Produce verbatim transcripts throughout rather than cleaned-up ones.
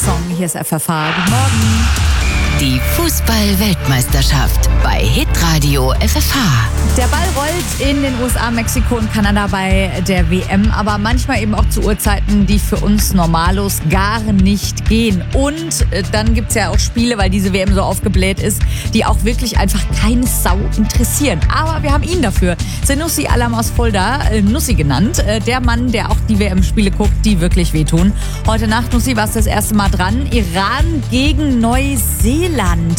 Song. Hier ist F F H. Guten Morgen. Die Fußball-Weltmeisterschaft bei Hitradio F F H. Der Ball rollt in den U S A, Mexiko und Kanada bei der W M, aber manchmal eben auch zu Uhrzeiten, die für uns Normalos gar nicht gehen. Und äh, dann gibt es ja auch Spiele, weil diese W M so aufgebläht ist, die auch wirklich einfach keine Sau interessieren. Aber wir haben ihn dafür. Senussi Alam aus Fulda, äh, Nussi genannt, äh, der Mann, der auch die W M-Spiele guckt, die wirklich wehtun. Heute Nacht, Nussi, warst das erste Mal dran. Iran gegen Neuseeland.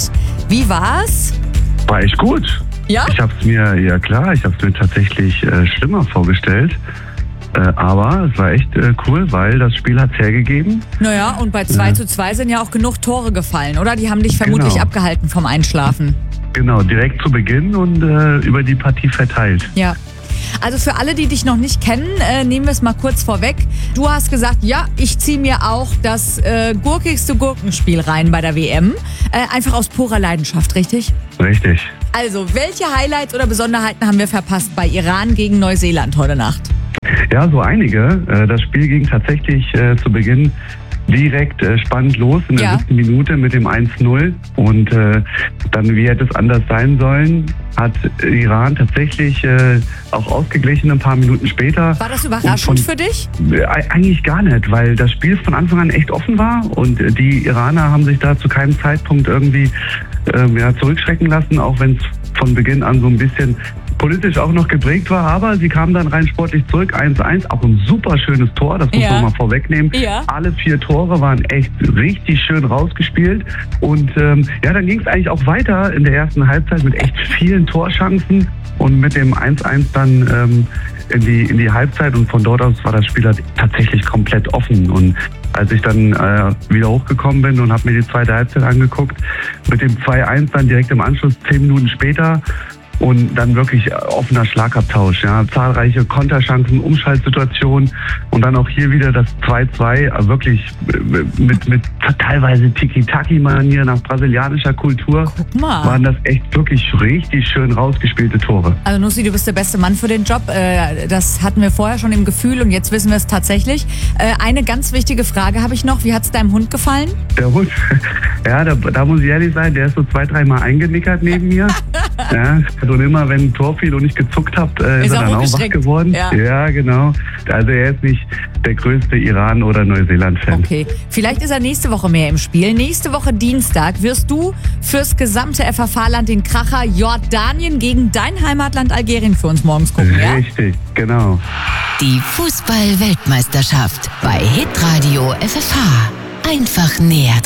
Wie war's? War echt gut. Ja? Ich hab's mir, ja klar, ich hab's mir tatsächlich äh, schlimmer vorgestellt. Äh, aber es war echt äh, cool, weil das Spiel hat's hergegeben. Naja, und bei zwei Ja. zu zwei sind ja auch genug Tore gefallen, oder? Die haben dich vermutlich Genau. abgehalten vom Einschlafen. Genau, direkt zu Beginn und äh, über die Partie verteilt. Ja. Also für alle, die dich noch nicht kennen, äh, nehmen wir es mal kurz vorweg. Du hast gesagt, ja, ich ziehe mir auch das äh, gurkigste Gurkenspiel rein bei der W M. Äh, einfach aus purer Leidenschaft, richtig? Richtig. Also, welche Highlights oder Besonderheiten haben wir verpasst bei Iran gegen Neuseeland heute Nacht? Ja, so einige. Äh, das Spiel ging tatsächlich äh, zu Beginn direkt äh, spannend los in der Ja. siebten Minute mit dem eins null. Und äh, dann, wie hätte es anders sein sollen, hat Iran tatsächlich äh, auch ausgeglichen ein paar Minuten später. War das Und überraschend von- für dich? Äh, Eigentlich gar nicht, weil das Spiel von Anfang an echt offen war und äh, die Iraner haben sich da zu keinem Zeitpunkt irgendwie ähm, ja, zurückschrecken lassen, auch wenn es von Beginn an so ein bisschen politisch auch noch geprägt war, aber sie kamen dann rein sportlich zurück, eins eins, auch ein super schönes Tor, das muss Ja. man mal vorwegnehmen. Ja. Alle vier Tore waren echt richtig schön rausgespielt und ähm, ja, dann ging es eigentlich auch weiter in der ersten Halbzeit mit echt vielen Torchancen und mit dem eins eins dann ähm, in die in die Halbzeit und von dort aus war das Spiel halt tatsächlich komplett offen und als ich dann äh, wieder hochgekommen bin und habe mir die zweite Halbzeit angeguckt, mit dem zwei eins dann direkt im Anschluss, zehn Minuten später und dann wirklich offener Schlagabtausch, ja, zahlreiche Konterchancen, Umschaltsituationen und dann auch hier wieder das zwei zwei, äh, wirklich mit, mit teilweise Tiki-Taki-Manier nach brasilianischer Kultur, Guck mal. waren das echt wirklich richtig schön rausgespielte Tore. Also Nussi, du bist der beste Mann für den Job. Äh, Das hatten wir vorher schon im Gefühl und jetzt wissen wir es tatsächlich. Äh, Eine ganz wichtige Frage habe ich noch. Wie hat es deinem Hund gefallen? Der Hund, ja, da, da muss ich ehrlich sein, der ist so zwei, dreimal eingenickert neben mir. Ja, und immer, wenn ein Tor fiel und ich gezuckt habe, äh, ist, Ist er er dann auch wach hochgeschreckt. geworden. Ja. Ja. genau. Also er ist nicht der größte Iran- oder Neuseeland-Fan. Okay, vielleicht ist er nächste Woche mehr im Spiel. Nächste Woche Dienstag wirst du fürs gesamte F F H-Land den Kracher Jordanien gegen dein Heimatland Algerien für uns morgens gucken, ja? Richtig, genau. Die Fußball-Weltmeisterschaft bei Hitradio F F H. Einfach näher